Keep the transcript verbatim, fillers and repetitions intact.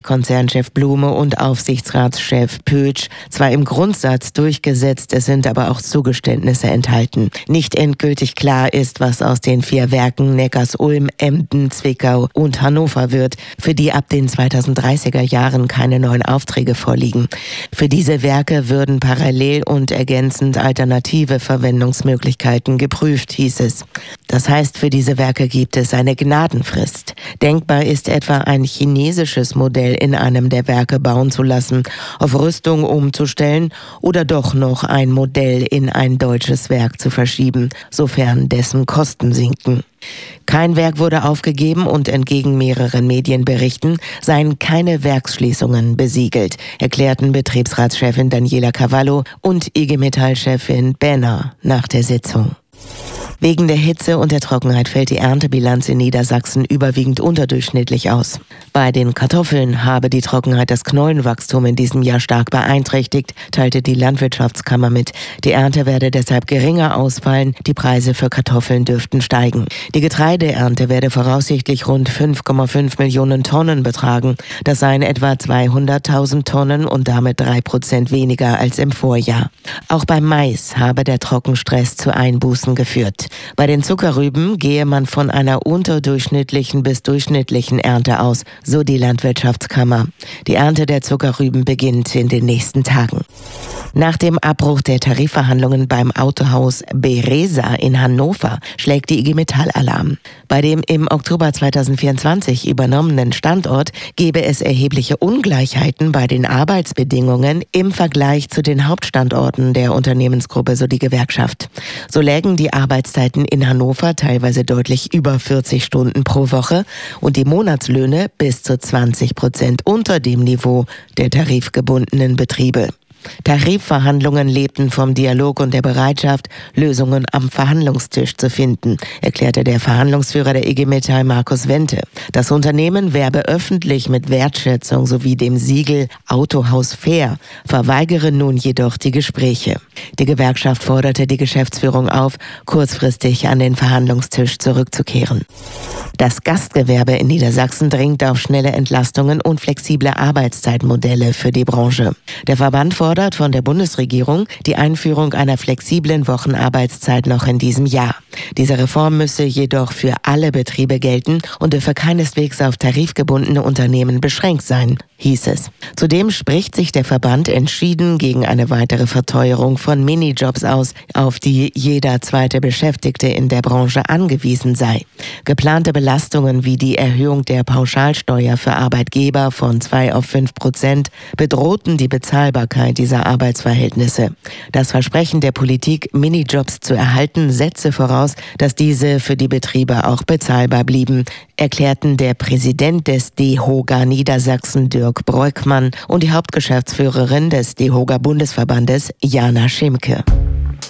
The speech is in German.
Konzernchef Blume und Aufsichtsratschef Pötsch zwar im Grundsatz durchgesetzt, es sind aber auch Zugeständnisse enthalten. Nicht endgültig klar ist, was aus den vier Werken Neckarsulm, Emden, Zwickau und Hannover wird, für die ab den zweitausenddreißiger Jahren keine neuen Aufträge vorliegen. Für diese Werke würden parallel und ergänzend alternative Verwendungsmöglichkeiten geprüft, hieß es. Das heißt, für diese Werke gibt es eine Gnadenfrist. Denkbar ist etwa ein chinesisches Modell in einem der Werke bauen zu lassen, auf Rüstung umzustellen oder doch noch ein Modell in ein deutsches Werk zu verschieben, sofern dessen Kosten sinken. Kein Werk wurde aufgegeben und entgegen mehreren Medienberichten seien keine Werksschließungen besiegelt, erklärten Betriebsratschefin Daniela Cavallo und I G Metall-Chefin Benner nach der Sitzung. Wegen der Hitze und der Trockenheit fällt die Erntebilanz in Niedersachsen überwiegend unterdurchschnittlich aus. Bei den Kartoffeln habe die Trockenheit das Knollenwachstum in diesem Jahr stark beeinträchtigt, teilte die Landwirtschaftskammer mit. Die Ernte werde deshalb geringer ausfallen, die Preise für Kartoffeln dürften steigen. Die Getreideernte werde voraussichtlich rund fünf Komma fünf Millionen Tonnen betragen. Das seien etwa zweihunderttausend Tonnen und damit drei Prozent weniger als im Vorjahr. Auch beim Mais habe der Trockenstress zu Einbußen geführt. Bei den Zuckerrüben gehe man von einer unterdurchschnittlichen bis durchschnittlichen Ernte aus, so die Landwirtschaftskammer. Die Ernte der Zuckerrüben beginnt in den nächsten Tagen. Nach dem Abbruch der Tarifverhandlungen beim Autohaus Beresa in Hannover schlägt die I G Metall Alarm. Bei dem im Oktober zweitausendvierundzwanzig übernommenen Standort gebe es erhebliche Ungleichheiten bei den Arbeitsbedingungen im Vergleich zu den Hauptstandorten der Unternehmensgruppe, so die Gewerkschaft. So lägen die Arbeitszeiten in Hannover teilweise deutlich über vierzig Stunden pro Woche und die Monatslöhne bis zu zwanzig Prozent unter dem Niveau der tarifgebundenen Betriebe. Tarifverhandlungen lebten vom Dialog und der Bereitschaft, Lösungen am Verhandlungstisch zu finden, erklärte der Verhandlungsführer der I G Metall Markus Wente. Das Unternehmen werbe öffentlich mit Wertschätzung sowie dem Siegel Autohaus Fair, verweigere nun jedoch die Gespräche. Die Gewerkschaft forderte die Geschäftsführung auf, kurzfristig an den Verhandlungstisch zurückzukehren. Das Gastgewerbe in Niedersachsen dringt auf schnelle Entlastungen und flexible Arbeitszeitmodelle für die Branche. Der Verband fordert von der Bundesregierung die Einführung einer flexiblen Wochenarbeitszeit noch in diesem Jahr. Diese Reform müsse jedoch für alle Betriebe gelten und dürfe keineswegs auf tarifgebundene Unternehmen beschränkt sein, hieß es. Zudem spricht sich der Verband entschieden gegen eine weitere Verteuerung von Minijobs aus, auf die jeder zweite Beschäftigte in der Branche angewiesen sei. Geplante Belastungen wie die Erhöhung der Pauschalsteuer für Arbeitgeber von zwei auf fünf Prozent bedrohten die Bezahlbarkeit dieser Arbeitsverhältnisse. Das Versprechen der Politik, Minijobs zu erhalten, setze voraus, dass diese für die Betriebe auch bezahlbar blieben, erklärten der Präsident des DEHOGA Niedersachsen Dirk Breukmann und die Hauptgeschäftsführerin des DEHOGA Bundesverbandes Jana Schimke.